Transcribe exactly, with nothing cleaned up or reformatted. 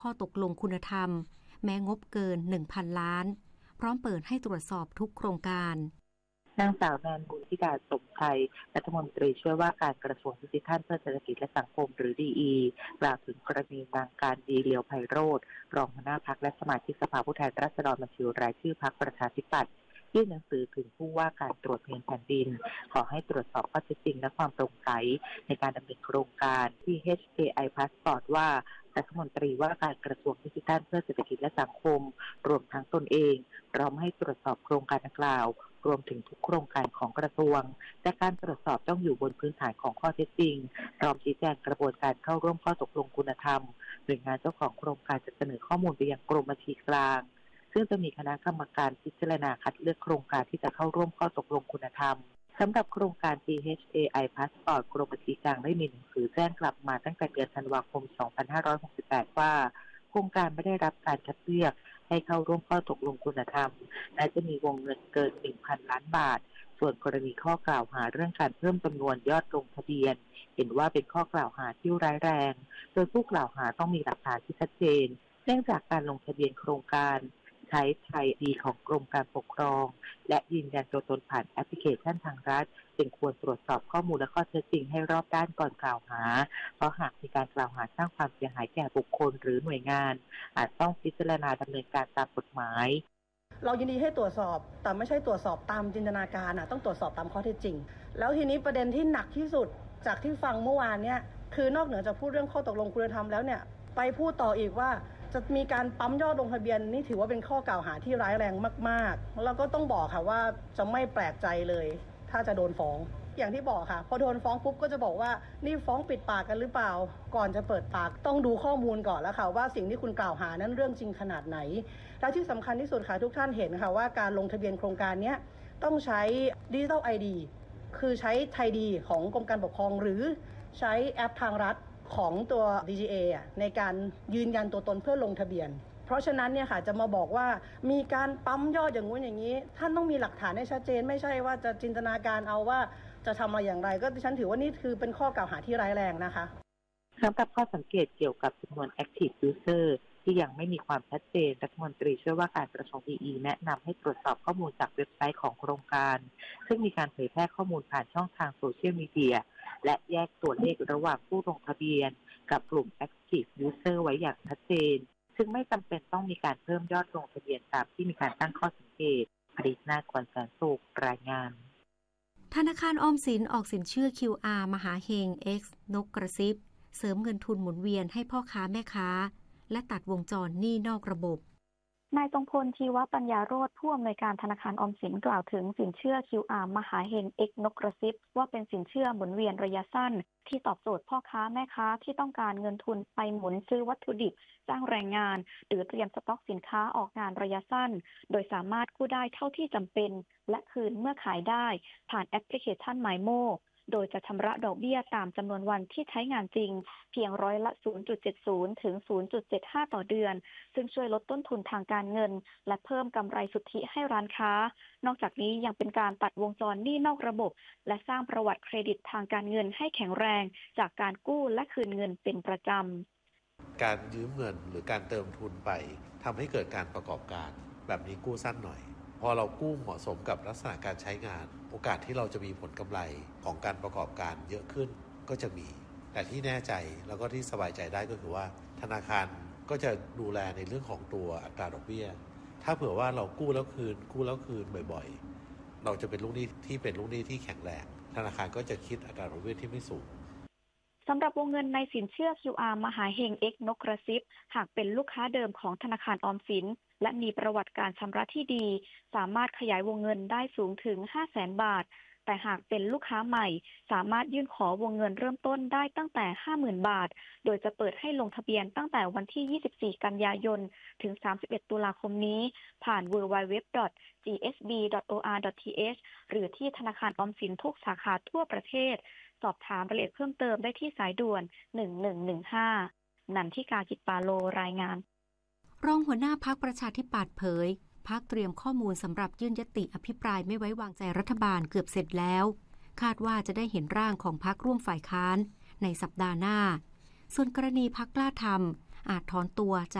ข้อตกลงคุณธรรมแม้งบเกิน หนึ่งพัน ล้านพร้อมเปิดให้ตรวจสอบทุกโครงการนางสาวแนนบุญธิดาสมชัยรัฐมนตรีช่วยว่าการกระทรวงดิจิทัลเพื่อเศรษฐกิจและสังคมหรือ ดี อี กล่าวถึงกรณีนางการดีเลียวไพโรจน์รองหัวหน้าพรรคและสมาชิกสภาผู้แทนราษฎรบัญชีรายชื่อพรรคประชาธิปัตย์ยื่นหนังสือถึงผู้ว่าการตรวจเงินแผ่นดินขอให้ตรวจสอบข้อเท็จจริงและความโปร่งใสในการดำเนินโครงการ ที เอช เค ไอ Passport ว่ารัฐมนตรีว่าการกระทรวงดิจิทัลเพื่อเศรษฐกิจและสังคมรวมทั้งตนเองพร้อมให้ตรวจสอบโครงการดังกล่าวรวมถึงทุกโครงการของกระทรวงแต่การตรวจสอบต้องอยู่บนพื้นฐานของข้อเท็จจริงพร้อมชี้แจงกระบวนการเข้าร่วมข้อตกลงคุณธรรมหน่วยงานเจ้าของโครงการจะเสนอข้อมูลไปยังกรมบัญชีกลางซึ่งจะมีคณะกรรมการพิจารณาคัดเลือกโครงการที่จะเข้าร่วมข้อตกลงคุณธรรมสำหรับโครงการ ที เอช เอ ไอ Passport กรมบัญชีกลางได้มีหนังสือแจ้งกลับมาตั้งแต่เดือนธันวาคม สองพันห้าร้อยหกสิบแปด ว่าโครงการไม่ได้รับการคัดเลือกให้เข้าร่วมข้อตกลงคุณธรรมและจะมีวงเงินเกิน หนึ่งพัน ล้านบาทส่วนกรณีข้อกล่าวหาเรื่องการเพิ่มจำนวนยอดลงทะเบียนเห็นว่าเป็นข้อกล่าวหาที่ร้ายแรงโดยผู้กล่าวหาต้องมีหลักฐานที่ชัดเจนเนื่องจากการลงทะเบียนโครงการใช้ไทยดีของกรมการปกครองและยืนยันตัวตนผ่านแอปพลิเคชันทางรัฐจึงควรตรวจสอบข้อมูลและข้อเท็จจริงให้รอบด้านก่อนกล่าวหาเพราะหากมีการกล่าวหาสร้างความเสียหายแก่บุคคลหรือหน่วยงานอาจต้องพิจารณาดำเนินการตามกฎหมายเรายินดีให้ตรวจสอบแต่ไม่ใช่ตรวจสอบตามจินตนาการนะต้องตรวจสอบตามข้อเท็จจริงแล้วทีนี้ประเด็นที่หนักที่สุดจากที่ฟังเมื่อวานเนี่ยคือนอกเหนือจากพูดเรื่องข้อตกลงคุณธรรมแล้วเนี่ยไปพูดต่ออีกว่าจะมีการปั๊มยอดลงทะเบียนนี่ถือว่าเป็นข้อกล่าวหาที่ร้ายแรงมากๆแล้วก็ต้องบอกค่ะว่าจะไม่แปลกใจเลยถ้าจะโดนฟ้องอย่างที่บอกค่ะพอโดนฟ้องปุ๊บก็จะบอกว่านี่ฟ้องปิดปากกันหรือเปล่าก่อนจะเปิดปากต้องดูข้อมูลก่อนแล้วค่ะว่าสิ่งที่คุณกล่าวหานั้นเรื่องจริงขนาดไหนและที่สำคัญที่สุดค่ะทุกท่านเห็นค่ะว่าการลงทะเบียนโครงการนี้ต้องใช้ดิจิทัล ไอ ดี คือใช้ไทยดีของกรมการปกครองหรือใช้แอปทางรัฐของตัว ดี จี เอ ในการยืนยันตัวตนเพื่อลงทะเบียนเพราะฉะนั้นเนี่ยค่ะจะมาบอกว่ามีการปั๊มยอดอย่างงู้นอย่างนี้ท่านต้องมีหลักฐานให้ชัดเจนไม่ใช่ว่าจะจินตนาการเอาว่าจะทำอะไรอย่างไรก็ดิฉันถือว่านี่คือเป็นข้อกล่าวหาที่ร้ายแรงนะคะสำหรับข้อสังเกตเกี่ยวกับจำนวน Active User ที่ยังไม่มีความชัดเจนรัฐมนตรีช่วยว่าการกระทรวง ดี อี แนะนำให้ตรวจสอบข้อมูลจากเว็บไซต์ของโครงการซึ่งมีการเผยแพร่ข้อมูลผ่านช่องทางโซเชียลมีเดียและแยกตัวเลขระหว่างผู้ลงทะเบียนกับกลุ่ม Active User ไว้อย่างชัดเจนซึ่งไม่จำเป็นต้องมีการเพิ่มยอดลงทะเบียนตามที่มีการตั้งข้อสังเกตอดิษฐ์นาควันแสนสุขรายงานธนาคารออมสินออกสินเชื่อ คิว อาร์ มหาเฮง X นกกระซิบเสริมเงินทุนหมุนเวียนให้พ่อค้าแม่ค้าและตัดวงจรหนี้นอกระบบนายทรงพลชีวปัญญาโรจน์ผู้อำนวยการธนาคารออมสินกล่าวถึงสินเชื่อ คิว อาร์ มหาเฮง X นกกระซิบว่าเป็นสินเชื่อหมุนเวียนระยะสั้นที่ตอบโจทย์พ่อค้าแม่ค้าที่ต้องการเงินทุนไปหมุนซื้อวัตถุดิบจ้างแรงงานหรือเตรียมสต็อกสินค้าออกงานระยะสั้นโดยสามารถกู้ได้เท่าที่จำเป็นและคืนเมื่อขายได้ผ่านแอปพลิเคชัน ไมโม โดยจะชำระดอกเบี้ยตามจำนวนวันที่ใช้งานจริงเพียงร้อยละ ศูนย์จุดเจ็ดศูนย์ ถึง ศูนย์จุดเจ็ดห้า ต่อเดือนซึ่งช่วยลดต้นทุนทางการเงินและเพิ่มกำไรสุทธิให้ร้านค้านอกจากนี้ยังเป็นการตัดวงจรหนี้นอกระบบและสร้างประวัติเครดิตทางการเงินให้แข็งแรงจากการกู้และคืนเงินเป็นประจำการยืมเงินหรือการเติมทุนไปทำให้เกิดการประกอบการแบบนี้กู้สั้นหน่อยพอเรากู้เหมาะสมกับลักษณะการใช้งานโอกาสที่เราจะมีผลกำไรของการประกอบการเยอะขึ้นก็จะมีแต่ที่แน่ใจแล้วก็ที่สบายใจได้ก็คือว่าธนาคารก็จะดูแลในเรื่องของตัวอัตราดอกเบี้ยถ้าเผื่อว่าเรากู้แล้วคืนกู้แล้วคืนบ่อยๆเราจะเป็นลูกหนี้ที่เป็นลูกหนี้ที่แข็งแรงธนาคารก็จะคิดอัตราดอกเบี้ยที่ไม่สูงสำหรับวงเงินในสินเชื่อ คิว อาร์ มหาเฮง X นกกระซิบหากเป็นลูกค้าเดิมของธนาคารออมสินและมีประวัติการชำระที่ดีสามารถขยายวงเงินได้สูงถึง ห้าแสน บาทแต่หากเป็นลูกค้าใหม่สามารถยื่นขอวงเงินเริ่มต้นได้ตั้งแต่ ห้าหมื่น บาทโดยจะเปิดให้ลงทะเบียนตั้งแต่วันที่ ยี่สิบสี่ กันยายนถึง สามสิบเอ็ด ตุลาคมนี้ผ่าน ดับเบิลยู ดับเบิลยู ดับเบิลยู ดอท จี เอส บี ดอท โอ อาร์ ดอท ที เอช หรือที่ธนาคารออมสินทุกสาขาทั่วประเทศสอบถามรายละเอียดเพิ่มเติมได้ที่สายด่วนหนึ่งหนึ่งหนึ่งห้านันทิกากิจปาโลรายงานรองหัวหน้าพรรคประชาธิปัตย์เผยพรรคเตรียมข้อมูลสำหรับยื่นญัตติอภิปรายไม่ไว้วางใจรัฐบาลเกือบเสร็จแล้วคาดว่าจะได้เห็นร่างของพรรคร่วมฝ่ายค้านในสัปดาห์หน้าส่วนกรณีพรรคกล้าทอาจถอนตัวจาก